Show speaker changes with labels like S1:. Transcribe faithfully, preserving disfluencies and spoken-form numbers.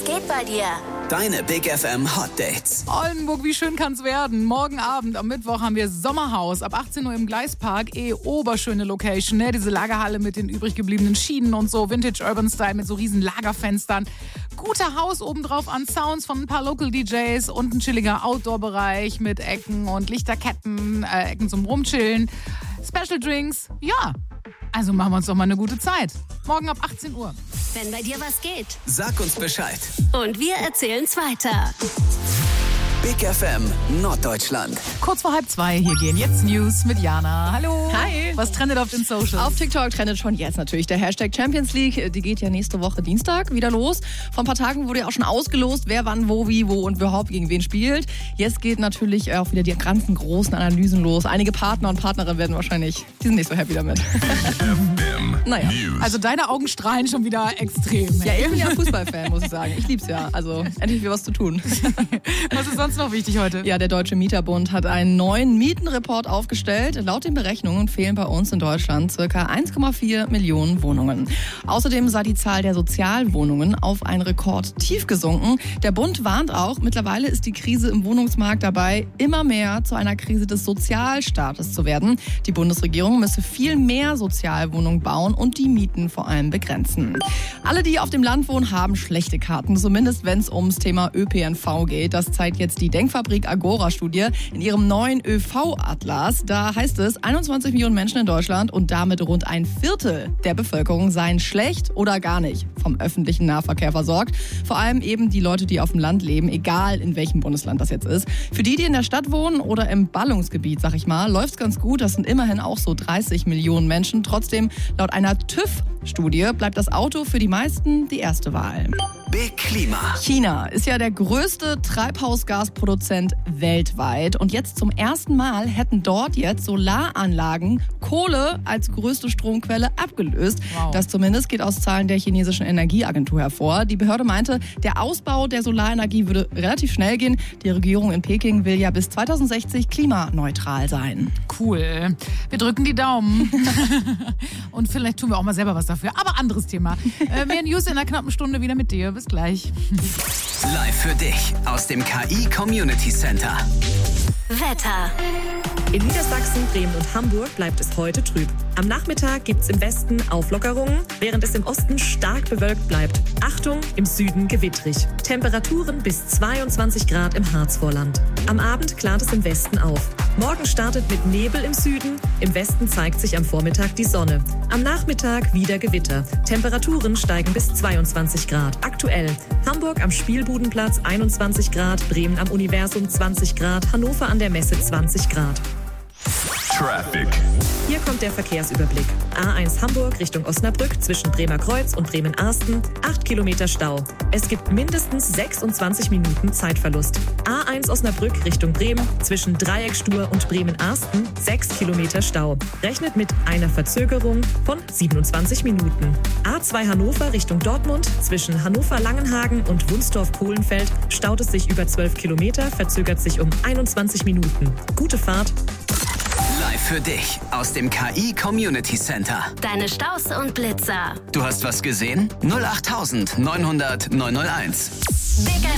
S1: geht bei dir?
S2: Deine Big F M Hot Dates.
S3: Oldenburg, wie schön kann's werden? Morgen Abend am Mittwoch haben wir Sommerhaus ab achtzehn Uhr im Gleispark. Eh oberschöne Location, ne? Diese Lagerhalle mit den übrig gebliebenen Schienen und so. Vintage Urban Style mit so riesen Lagerfenstern. Guter Haus obendrauf an Sounds von ein paar Local D Js und ein chilliger Outdoor-Bereich mit Ecken und Lichterketten, äh, Ecken zum Rumchillen. Special Drinks, ja. Also machen wir uns doch mal eine gute Zeit. Morgen ab achtzehn Uhr.
S1: Wenn bei dir was geht.
S2: Sag uns Bescheid.
S1: Und wir erzählen's weiter.
S2: Big F M Norddeutschland.
S3: Kurz vor halb zwei, hier gehen jetzt News mit Jana. Hallo.
S4: Hi.
S3: Was trendet auf den Socials?
S4: Auf TikTok trendet schon jetzt natürlich der Hashtag Champions League. Die geht ja nächste Woche Dienstag wieder los. Vor ein paar Tagen wurde ja auch schon ausgelost, wer wann, wo, wie, wo und überhaupt gegen wen spielt. Jetzt geht natürlich auch wieder die ganzen großen Analysen los. Einige Partner und Partnerinnen werden wahrscheinlich, die sind nicht so happy damit. Naja.
S3: Also deine Augen strahlen schon wieder extrem.
S4: Ja, ich bin ja Fußballfan, muss ich sagen. Ich lieb's ja. Also endlich wieder was zu tun.
S3: Was ist sonst noch wichtig heute?
S4: Ja, der Deutsche Mieterbund hat einen neuen Mietenreport aufgestellt. Laut den Berechnungen fehlen bei uns in Deutschland ca. eins Komma vier Millionen Wohnungen. Außerdem sei die Zahl der Sozialwohnungen auf einen Rekord tief gesunken. Der Bund warnt auch, mittlerweile ist die Krise im Wohnungsmarkt dabei, immer mehr zu einer Krise des Sozialstaates zu werden. Die Bundesregierung müsse viel mehr Sozialwohnungen bauen und die Mieten vor allem begrenzen. Alle, die auf dem Land wohnen, haben schlechte Karten, zumindest wenn es ums Thema Ö P N V geht. Das zeigt jetzt die Denkfabrik Agora-Studie in ihrem neuen Ö V-Atlas. Da heißt es, einundzwanzig Millionen Menschen in Deutschland und damit rund ein Viertel der Bevölkerung seien schlecht oder gar nicht vom öffentlichen Nahverkehr versorgt. Vor allem eben die Leute, die auf dem Land leben, egal in welchem Bundesland das jetzt ist. Für die, die in der Stadt wohnen oder im Ballungsgebiet, sag ich mal, läuft's ganz gut. Das sind immerhin auch so dreißig Millionen Menschen. Trotzdem, laut einer TÜV-Studie bleibt das Auto für die meisten die erste Wahl.
S2: Big Klima.
S4: China ist ja der größte Treibhausgasproduzent weltweit. Und jetzt zum ersten Mal hätten dort jetzt Solaranlagen Kohle als größte Stromquelle abgelöst.
S3: Wow.
S4: Das zumindest geht aus Zahlen der chinesischen Energieagentur hervor. Die Behörde meinte, der Ausbau der Solarenergie würde relativ schnell gehen. Die Regierung in Peking will ja bis zweitausendsechzig klimaneutral sein.
S3: Cool. Wir drücken die Daumen. Und vielleicht tun wir auch mal selber was dafür. Aber anderes Thema. Äh, mehr News in einer knappen Stunde wieder mit dir. Bis gleich.
S2: Live für dich aus dem K I Community Center.
S1: Wetter.
S5: In Niedersachsen, Bremen und Hamburg bleibt es heute trüb. Am Nachmittag gibt's im Westen Auflockerungen, während es im Osten stark bewölkt bleibt. Achtung, im Süden gewittrig. Temperaturen bis zweiundzwanzig Grad im Harzvorland. Am Abend klart es im Westen auf. Morgen startet mit Nebel im Süden. Im Westen zeigt sich am Vormittag die Sonne. Am Nachmittag wieder Gewitter. Temperaturen steigen bis zweiundzwanzig Grad. Aktuell Hamburg am Spielbudenplatz einundzwanzig Grad, Bremen am Universum zwanzig Grad, Hannover an der Messe zwanzig Grad.
S6: Traffic.
S5: Hier kommt der Verkehrsüberblick. A eins Hamburg Richtung Osnabrück zwischen Bremer Kreuz und Bremen-Arsten. acht Kilometer Stau. Es gibt mindestens sechsundzwanzig Minuten Zeitverlust. A eins Osnabrück Richtung Bremen zwischen Dreieckstuhr und Bremen-Arsten. sechs Kilometer Stau. Rechnet mit einer Verzögerung von siebenundzwanzig Minuten. A zwei Hannover Richtung Dortmund zwischen Hannover-Langenhagen und Wunstorf-Kohlenfeld staut es sich über zwölf Kilometer, verzögert sich um einundzwanzig Minuten. Gute Fahrt.
S2: Live für dich aus dem K I Community Center.
S1: Deine Staus und Blitzer.
S2: Du hast was gesehen? null acht neun null null neun null eins.
S1: Big